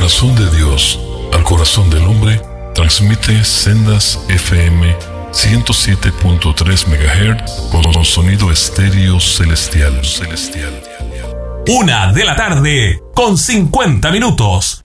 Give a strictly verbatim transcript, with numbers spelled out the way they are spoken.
corazón de Dios al corazón del hombre, transmite Sendas F M ciento siete punto tres megahertz con sonido estéreo celestial. celestial. Una de la tarde con cincuenta minutos.